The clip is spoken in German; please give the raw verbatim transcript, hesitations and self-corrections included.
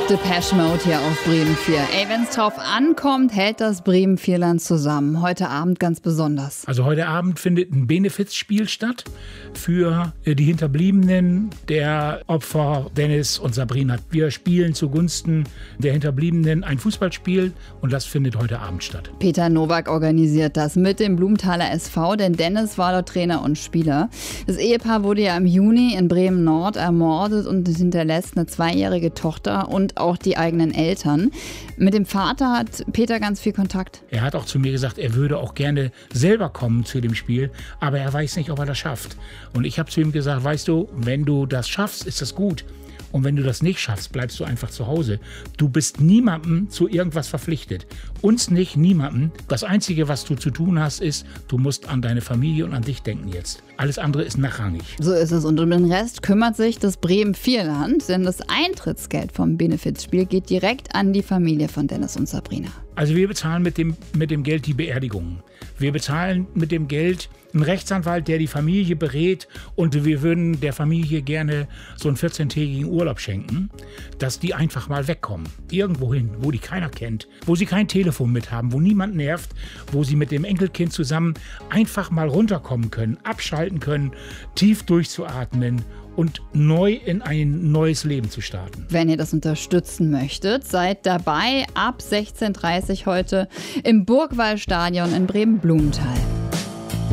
Depeche Mode hier auf Bremen vier. Ey, wenn es drauf ankommt, hält das Bremen Vierland zusammen. Heute Abend ganz besonders. Also heute Abend findet ein Benefizspiel statt für die Hinterbliebenen der Opfer Dennis und Sabrina. Wir spielen zugunsten der Hinterbliebenen ein Fußballspiel und das findet heute Abend statt. Peter Nowak organisiert das mit dem Blumenthaler S V, denn Dennis war dort Trainer und Spieler. Das Ehepaar wurde ja im Juni in Bremen-Nord ermordet und hinterlässt eine zweijährige Tochter und auch die eigenen Eltern. Mit dem Vater hat Peter ganz viel Kontakt. Er hat auch zu mir gesagt, er würde auch gerne selber kommen zu dem Spiel, aber er weiß nicht, ob er das schafft. Und ich habe zu ihm gesagt, weißt du, wenn du das schaffst, ist das gut. Und wenn du das nicht schaffst, bleibst du einfach zu Hause. Du bist niemandem zu irgendwas verpflichtet. Uns nicht, niemandem. Das Einzige, was du zu tun hast, ist, du musst an deine Familie und an dich denken jetzt. Alles andere ist nachrangig. So ist es. Und um den Rest kümmert sich das Bremen Vierland, denn das Eintrittsgeld vom Benefizspiel geht direkt an die Familie von Dennis und Sabrina. Also wir bezahlen mit dem, mit dem Geld die Beerdigungen. Wir bezahlen mit dem Geld einen Rechtsanwalt, der die Familie berät, und wir würden der Familie gerne so einen vierzehntägigen Urlaub schenken, dass die einfach mal wegkommen. Irgendwo hin, wo die keiner kennt, wo sie kein Telefon mit haben, wo niemand nervt, wo sie mit dem Enkelkind zusammen einfach mal runterkommen können, abschalten können, tief durchzuatmen und neu in ein neues Leben zu starten. Wenn ihr das unterstützen möchtet, seid dabei ab sechzehn Uhr dreißig heute im Burgwallstadion in Bremen-Blumenthal.